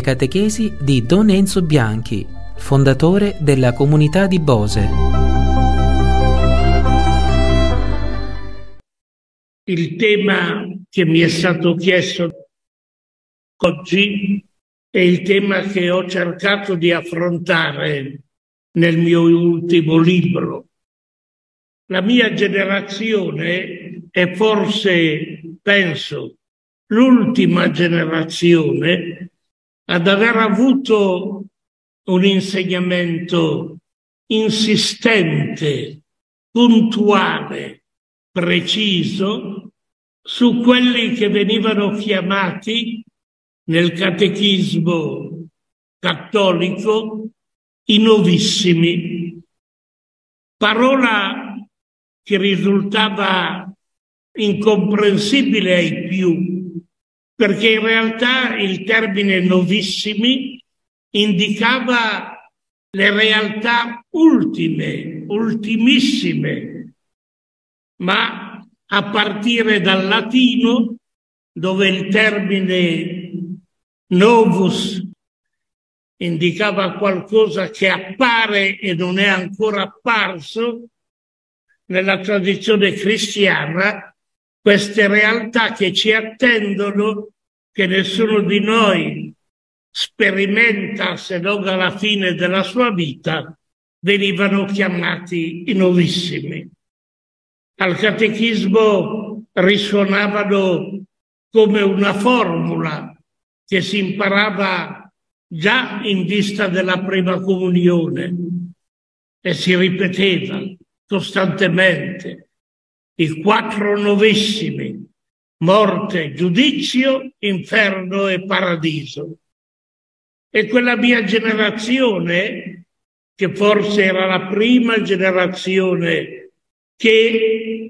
catechesi di Don Enzo Bianchi, fondatore della comunità di Bose. Il tema che mi è stato chiesto oggi è il tema che ho cercato di affrontare nel mio ultimo libro. La mia generazione è forse, penso, l'ultima generazione ad aver avuto un insegnamento insistente, puntuale, preciso su quelli che venivano chiamati nel catechismo cattolico i novissimi, parola che risultava incomprensibile ai più, perché in realtà il termine novissimi indicava le realtà ultime, ultimissime, ma a partire dal latino, dove il termine novus indicava qualcosa che appare e non è ancora apparso, nella tradizione cristiana, queste realtà che ci attendono, che nessuno di noi sperimenta se non alla fine della sua vita, venivano chiamati i novissimi. Al catechismo risuonavano come una formula che si imparava già in vista della prima comunione e si ripeteva costantemente: i 4 novissimi, morte, giudizio, inferno e paradiso. E quella mia generazione, che forse era la prima generazione che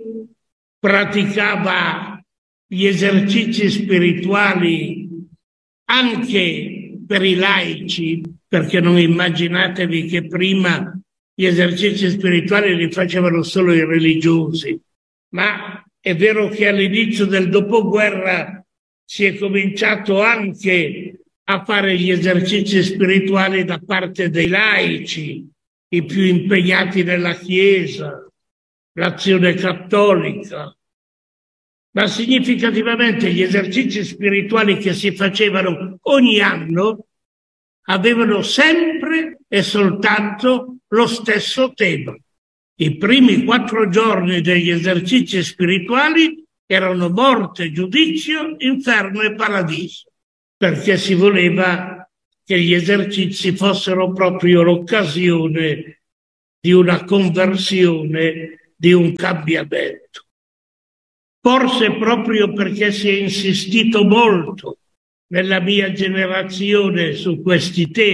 praticava gli esercizi spirituali anche per i laici, perché non immaginatevi che prima gli esercizi spirituali li facevano solo i religiosi, ma è vero che all'inizio del dopoguerra si è cominciato anche a fare gli esercizi spirituali da parte dei laici, i più impegnati nella Chiesa, l'azione cattolica. Ma significativamente gli esercizi spirituali che si facevano ogni anno avevano sempre e soltanto lo stesso tema. I primi 4 giorni degli esercizi spirituali erano morte, giudizio, inferno e paradiso, perché si voleva che gli esercizi fossero proprio l'occasione di una conversione, di un cambiamento. Forse proprio perché si è insistito molto nella mia generazione su questi temi,